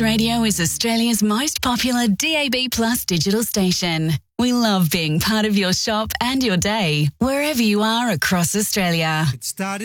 Radio is Australia's most popular DAB+ digital station. We love being part of your shop and your day, wherever you are across Australia. It started